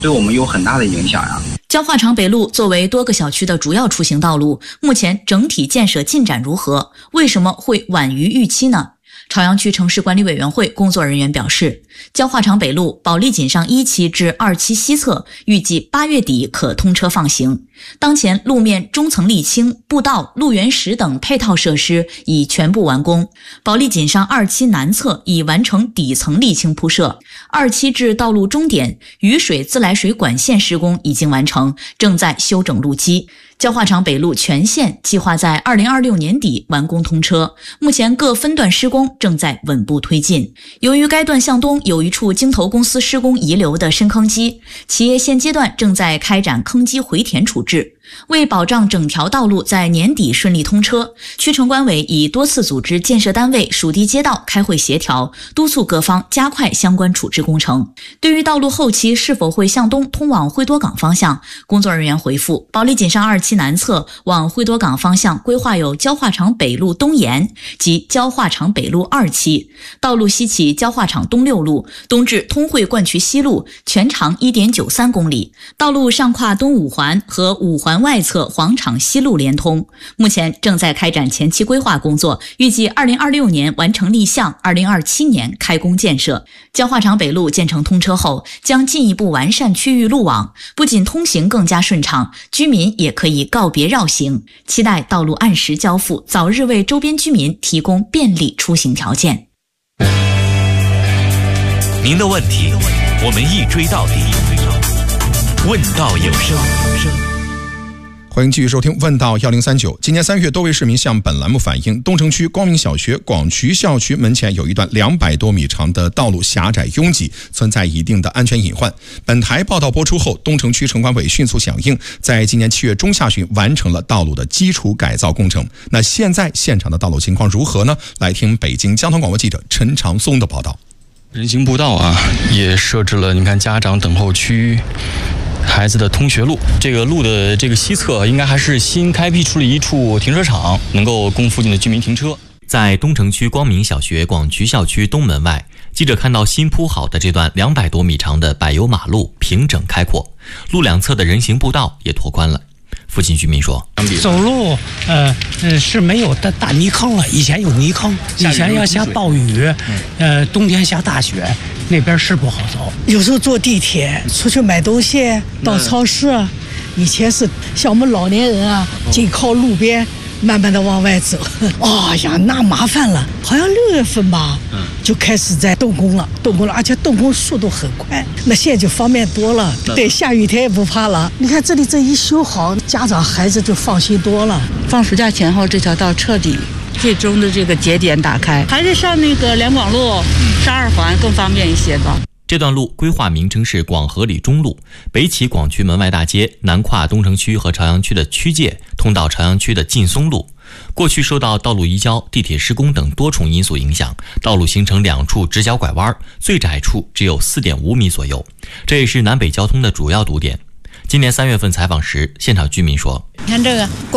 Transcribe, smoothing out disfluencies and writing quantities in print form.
对我们有很大的影响呀。 焦化厂北路作为多个小区的主要出行道路，目前整体建设进展如何？为什么会晚于预期呢？朝阳区城市管理委员会工作人员表示，焦化厂北路保利锦上1期至2期西侧预计8月底可通车放行。当前路面中层沥青、步道、路缘石等配套设施已全部完工。保利锦上2期南侧已完成底层沥青铺设，2期至道路终点雨水自来水管线施工已经完成，正在修整路基。焦化厂北路全线计划在2026年底完工通车，目前各分段施工正在稳步推进。由于该段向东有一处京投公司施工遗留的深坑基，企业现阶段正在开展坑基回填处置。为保障整条道路在年底顺利通车，区城管委已多次组织建设单位、属地街道开会协调，督促各方加快相关处置工程。对于道路后期是否会向东通往辉多港方向，工作人员回复，保利锦上2期南侧往辉多港方向规划有焦化厂北路东延及焦化厂北路2期，道路西起焦化厂东6路，东至通惠灌渠西路，全长 1.93 公里，道路上跨东5环和5环外侧黄厂西路连通，目前正在开展前期规划工作，预计2026年完成立项，2027年开工建设。焦化厂北路建成通车后，将进一步完善区域路网，不仅通行更加顺畅，居民也可以告别绕行。期待道路按时交付，早日为周边居民提供便利出行条件。 您的问题，我们一追到底。问道有声。 欢迎继续收听问道1039。今年3月，多位市民向本栏目反映，东城区光明小学广渠校区门前有一段200多米长的道路狭窄拥挤，存在一定的安全隐患。本台报道播出后，东城区城管委迅速响应，在今年7月中下旬完成了道路的基础改造工程。那现在现场的道路情况如何呢？来听北京交通广播记者陈长松的报道。 人行步道也设置了，你看家长等候区。孩子的通学路，这个路的这个西侧应该还是新开辟出了一处停车场，能够供附近的居民停车。 在东城区光明小学广渠校区东门外，记者看到新铺好的这段200多米长的柏油马路平整开阔，路两侧的人行步道也拓宽了。附近居民说， 走路是没有的大泥坑了，以前有泥坑，以前要下暴雨，冬天下大雪，那边是不好走。 有时候坐地铁出去买东西，到超市，以前是像我们老年人紧靠路边，慢慢的往外走。呀，那麻烦了，好像6月份吧，就开始在动工了，而且动工速度很快，那现在就方便多了。对，下雨天也不怕了。你看这里这一修好，家长孩子就放心多了。 放暑假前后，这条道彻底最终的这个节点打开，还是上那个两广路12环更方便一些吧。 这段路规划名称是广河里中路，北起广渠门外大街，南跨东城区和朝阳区的区界，通到朝阳区的劲松路。过去受到道路移交、地铁施工等多重因素影响，道路形成2处直角拐弯，最窄处只有 4.5 米左右，这也是南北交通的主要堵点。今年3月份采访时，现场居民说， 你看这个